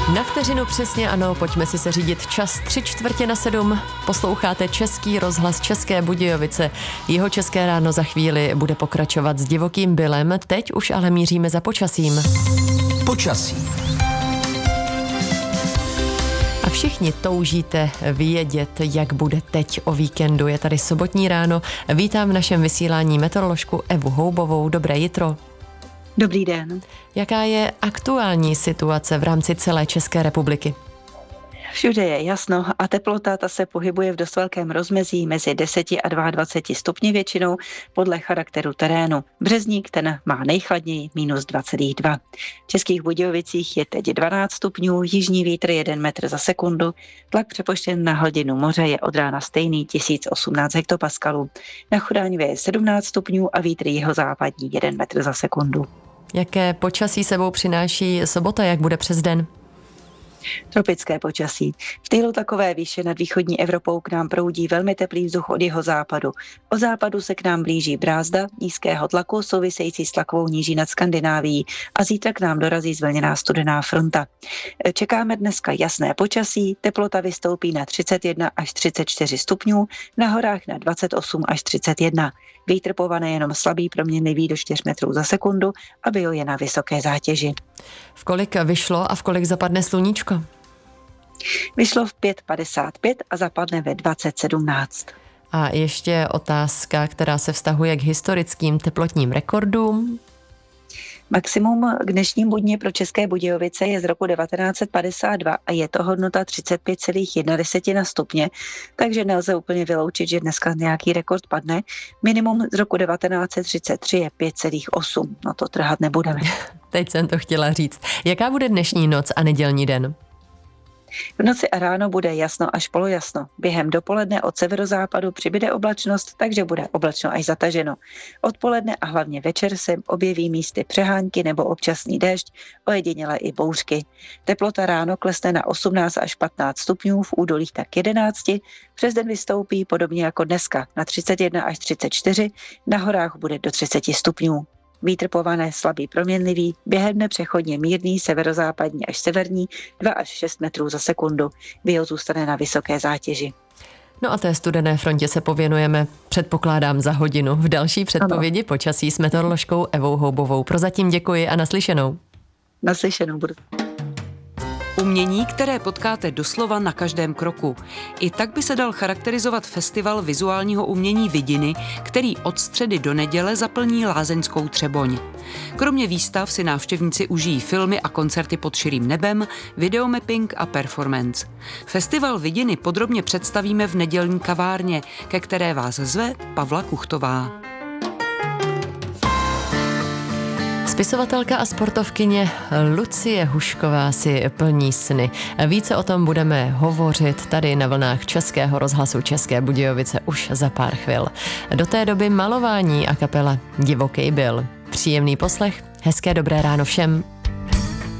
Na vteřinu přesně ano, pojďme si se řídit čas 6:45. Posloucháte Český rozhlas České Budějovice. Jeho České ráno za chvíli bude pokračovat s Divokým Billem, teď už ale míříme za počasím. Počasí. A všichni toužíte vědět, jak bude teď o víkendu. Je tady sobotní ráno. Vítám v našem vysílání meteoroložku Evu Houbovou. Dobré jitro. Dobrý den. Jaká je aktuální situace v rámci celé České republiky? Všude je jasno a teplota ta se pohybuje v dost velkém rozmezí mezi 10 a 22 stupni většinou podle charakteru terénu. Březník ten má nejchladněji -2,2. V Českých Budějovicích je teď 12 stupňů, jižní vítr 1 metr za sekundu, tlak přepočten na hladinu moře je od rána stejný 1018 hektopaskalů. Na Chodáňově je 17 stupňů a vítr jihozápadní 1 metr za sekundu. Jaké počasí sebou přináší sobota, jak bude přes den? Tropické počasí. V týlu takové výše nad východní Evropou k nám proudí velmi teplý vzduch od jihozápadu. Od západu se k nám blíží brázda nízkého tlaku související s tlakovou níží nad Skandinávií a zítra k nám dorazí zvlněná studená fronta. Čekáme dneska jasné počasí, teplota vystoupí na 31 až 34 stupňů, na horách na 28 až 31. Vítr povane jenom slabý proměnlivý do 4 metrů za sekundu a bio je na vysoké zátěži. V kolik vyšlo a v kolik zapadne sluníčko? Vyšlo v 5:55 a zapadne ve 20:17. A ještě otázka, která se vztahuje k historickým teplotním rekordům. Maximum k dnešním dni pro České Budějovice je z roku 1952 a je to hodnota 35,1 stupně, takže nelze úplně vyloučit, že dneska nějaký rekord padne. Minimum z roku 1933 je 5,8. No to trhat nebudeme. Teď jsem to chtěla říct. Jaká bude dnešní noc a nedělní den? V noci a ráno bude jasno až polojasno. Během dopoledne od severozápadu přibyde oblačnost, takže bude oblačno až zataženo. Odpoledne a hlavně večer se objeví místy přehánky nebo občasný déšť, ojediněle i bouřky. Teplota ráno klesne na 18 až 15 stupňů, v údolích tak 11, přes den vystoupí podobně jako dneska na 31 až 34, na horách bude do 30 stupňů. Vítr povane slabý proměnlivý, během dne přechodně mírný, severozápadní až severní, 2 až 6 metrů za sekundu. Bio zůstane na vysoké zátěži. No a té studené frontě se pověnujeme, předpokládám, za hodinu. V další předpovědi počasí s meteoroložkou Evou Houbovou. Prozatím děkuji a naslyšenou. Naslyšenou budu. Umění, které potkáte doslova na každém kroku. I tak by se dal charakterizovat festival vizuálního umění Vidiny, který od středy do neděle zaplní lázeňskou Třeboň. Kromě výstav si návštěvníci užijí filmy a koncerty pod širým nebem, videomapping a performance. Festival Vidiny podrobně představíme v nedělní kavárně, ke které vás zve Pavla Kuchtová. Spisovatelka a sportovkyně Lucie Hušková si plní sny. Více o tom budeme hovořit tady na vlnách Českého rozhlasu České Budějovice už za pár chvil. Do té doby malování a kapela Divoký Bill. Příjemný poslech, hezké dobré ráno všem.